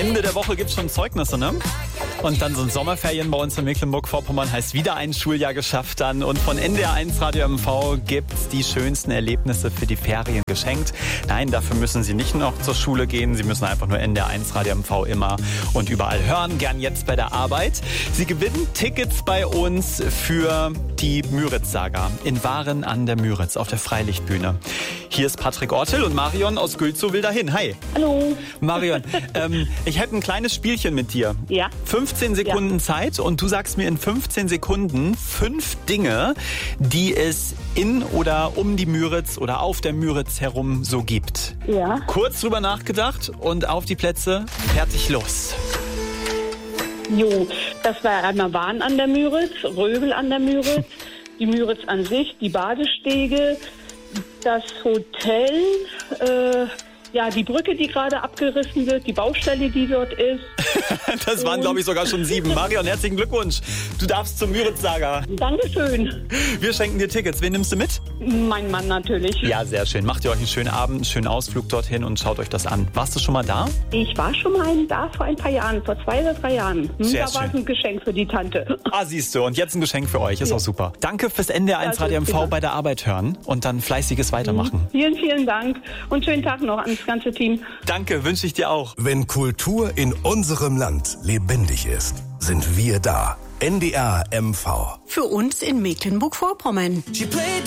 Ende der Woche gibt's schon Zeugnisse, ne? Und dann sind Sommerferien bei uns in Mecklenburg-Vorpommern, heißt wieder ein Schuljahr geschafft dann. Und von NDR1 Radio MV gibt's die schönsten Erlebnisse für die Ferien geschenkt. Nein, dafür müssen Sie nicht noch zur Schule gehen. Sie müssen einfach nur NDR1 Radio MV immer und überall hören. Gern jetzt bei der Arbeit. Sie gewinnen Tickets bei uns für die Müritz-Saga in Waren an der Müritz auf der Freilichtbühne. Hier ist Patrick Ortel und Marion aus Gülzow will dahin. Hi. Hallo. Marion, ich hätte ein kleines Spielchen mit dir. Ja. 15 Sekunden Zeit und du sagst mir in 15 Sekunden 5 Dinge, die es in oder um die Müritz oder auf der Müritz herum so gibt. Ja. Kurz drüber nachgedacht und auf die Plätze, fertig, los. Jo, das war einmal Waren an der Müritz, Röbel an der Müritz, die Müritz an sich, die Badestege, das Hotel, die Brücke, die gerade abgerissen wird, die Baustelle, die dort ist. Das waren, glaube ich, sogar schon 7. Marion, herzlichen Glückwunsch. Du darfst zur Müritz-Saga. Dankeschön. Wir schenken dir Tickets. Wen nimmst du mit? Mein Mann natürlich. Ja, sehr schön. Macht ihr euch einen schönen Abend, einen schönen Ausflug dorthin und schaut euch das an. Warst du schon mal da? Ich war schon mal da vor ein paar Jahren, vor 2 oder 3 Jahren. Sehr Da war es ein Geschenk für die Tante. Ah, siehst du. Und jetzt ein Geschenk für euch. Ist auch super. Danke fürs NDR1 Radio MV bei der Arbeit hören und dann fleißiges Weitermachen. Vielen, vielen Dank und schönen Tag noch ans ganze Team. Danke, wünsche ich dir auch. Wenn Kultur in unserem Land lebendig ist, sind wir da. NDR MV. Für uns in Mecklenburg-Vorpommern.